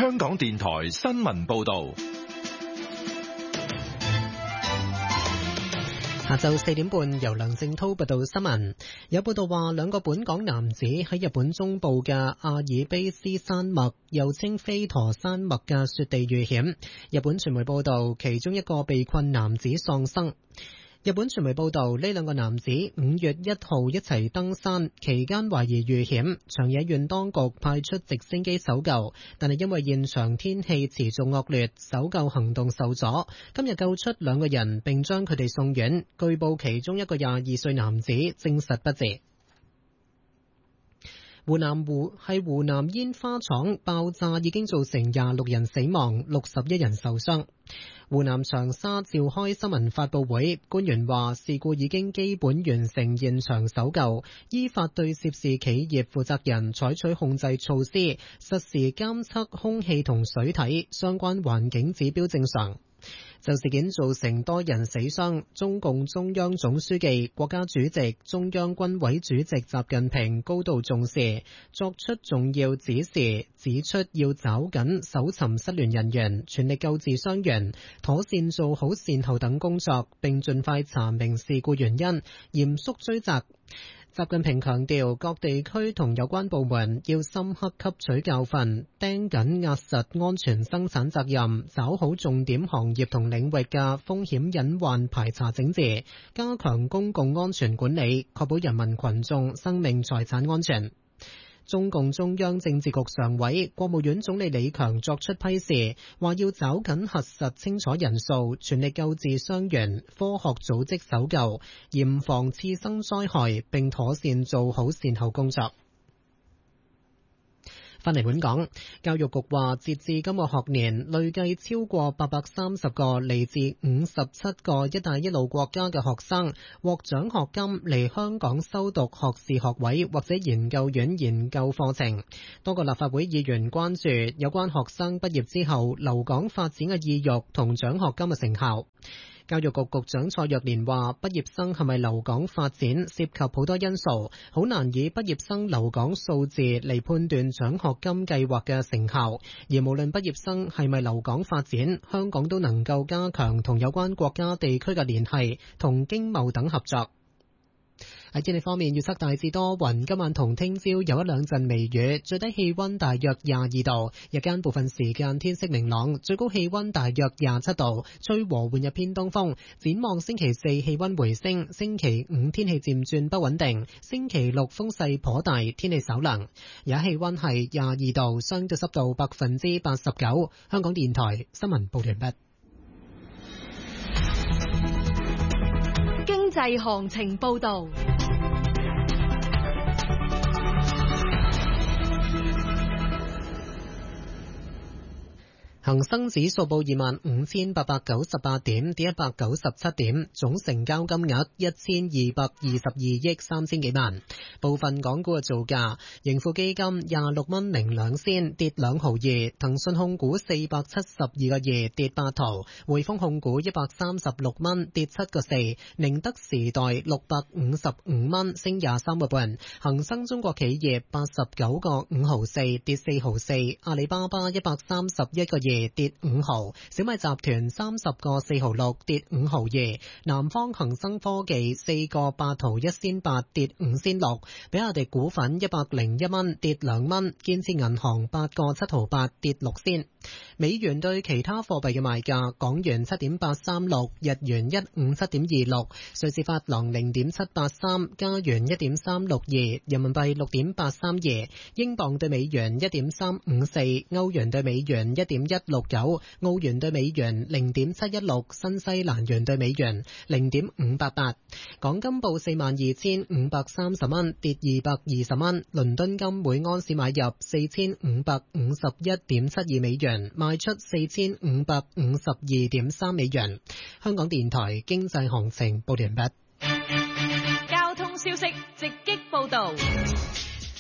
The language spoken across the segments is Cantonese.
香港電台新聞報道。 下晝4點半，由梁正濤報道新聞。有報道話，兩個本港男子喺日本中部嘅阿爾卑斯山脈，又稱飛陀山脈嘅雪地遇險。日本傳媒報道，其中一個被困男子喪生。日本傳媒報道，呢兩個男子5月1號一齊登山，期間懷疑遇險，長野縣當局派出直升機搜救，但係因為現場天氣持續惡劣，搜救行動受阻。今日救出兩個人，並將佢哋送院。據報其中一個22歲男子證實不治。湖南煙花廠爆炸已經造成26人死亡，61人受傷。湖南長沙召開新聞發佈會，官員話事故已經基本完成現場搜救，依法對涉事企業負責人採取控制措施，實時監測空氣同水體，相關環境指標正常。就事件造成多人死傷，中共中央總書記、國家主席、中央軍委主席習近平高度重視，作出重要指示，指出要抓緊搜尋失聯人員，全力救治傷員，妥善做好善後等工作，並盡快查明事故原因，嚴肅追責。習近平強調，各地區同有關部門要深刻吸取教訓，盯緊壓實安全生產責任，抓好重點行業同領域嘅風險隱患排查整治，加強公共安全管理，確保人民群眾生命財產安全。中共中央政治局常委、國務院總理李強作出批示，話要抓緊核實清楚人數，全力救治傷員，科學組織搜救，嚴防次生災害，並妥善做好善後工作。返嚟本港，教育局話，截至今個學年，累計超過830個嚟自57個一帶一路國家嘅學生獲獎學金嚟香港修讀學士學位或者研究院研究課程。多個立法會議員關注有關學生畢業之後留港發展嘅意欲同獎學金嘅成效。教育局局長蔡若蓮話，畢業生係咪留港發展涉及好多因素，好難以畢業生留港數字嚟判斷獎學金計劃嘅成效。而無論畢業生係咪留港發展，香港都能夠加強同有關國家地區嘅聯繫同經貿等合作。喺天氣方面，預測大致多雲，今晚同聽朝有一兩陣微雨，最低氣溫大約22度，日間部分時間天色明朗，最高氣溫大約27度，吹和緩日偏東風。展望星期4氣溫回升，星期5天氣漸轉不穩定，星期6風勢頗大，天氣稍涼。而家氣溫係22度，相對濕度89%。香港電台新聞報完畢。 經濟行情報道。 恒生指數報25,898點，跌197點，總成交金額1222億3000幾萬。部分港股嘅造價：盈富基金26蚊零2仙，跌2毫2；騰訊控股472個2，跌8毫；匯豐控股136蚊，跌7個4；寧德時代655蚊，升23個半；恒生中國企業89個5毫4，跌4毫4；阿里巴巴131個2，跌5毫，小米集團30個4毫6，跌5毫2，南方恒生科技4個8毫1仙8，跌5仙6，比亞迪股份101蚊，跌2蚊，建設銀行8個7毫8，跌6仙。美元對其他貨幣嘅賣價：港元7.836，日元157.26，瑞士法郎0.783，加元1.362，人民幣6.832，英鎊對美元1.354，歐元對美元1.169，澳元對美元0.716，新西蘭元對美元0.588。港金報42,530蚊，跌220蚊。倫敦金每安士買入4551.72美元，賣出4552.3美元。香港電台經濟行情報完畢。 交通消息直擊報道。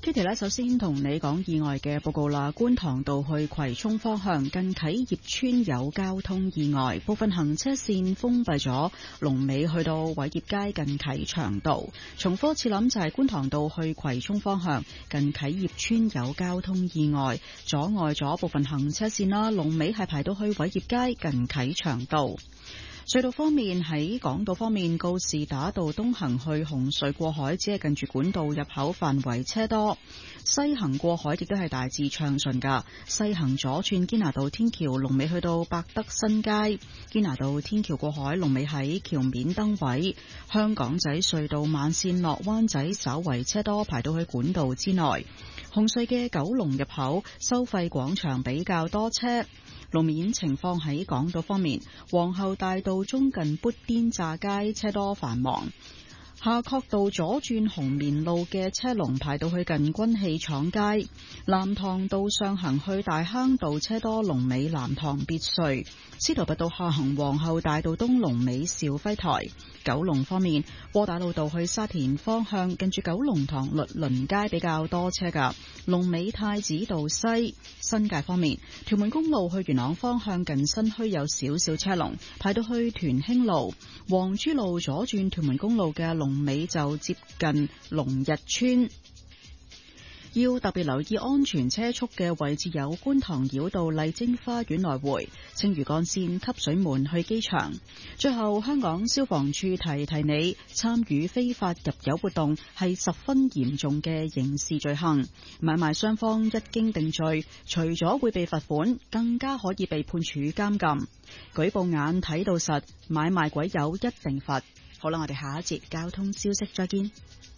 Kitty 呢，首先同你講意外嘅報告啦。觀塘道去葵涌方向近啟業村有交通意外，部分行車線封閉咗，龍尾去到偉業街近啟祥道。重複次諗就係觀塘道去葵涌方向近啟業村有交通意外，阻礙咗部分行車線啦，龍尾係排到去偉業街近啟祥道。隧道方面，喺港島方面，告士打道東行去紅隧過海只係近住管道入口範圍車多，西行過海亦都係大致暢順噶。西行左轉堅拿道天橋龍尾去到百德新街，堅拿道天橋過海龍尾喺橋面燈位。香港仔隧道慢線落灣仔稍為車多，排到去管道之內。紅隧嘅九龍入口收費廣場比較多車。路面情況喺港島方面，皇后大道中近砵甸乍街車多繁忙，夏慤道左轉紅棉路嘅車龍排到去近軍器廠街，藍塘道上行去大坑道車多，龍尾藍塘別墅，司徒拔道下行皇后大道東龍尾兆輝台。九龍方面，窩打老道去沙田方向近住九龍塘律倫街比較多車噶，龍尾太子道西。新界方面，屯門公路去元朗方向近新墟有少少車龍，排到去屯興路。黃珠路左轉屯門公路嘅龍尾就接近龍日村。要特別留意安全車速嘅位置有觀塘繞道麗晶花園來回、青嶼幹線汲水門去機場。最後，香港消防處提提你，參與非法入油活動係十分嚴重嘅刑事罪行，買賣雙方一經定罪，除咗會被罰款，更加可以被判處監禁。舉報眼睇到實，買賣鬼友一定罰。好啦，我哋下一節交通消息再見。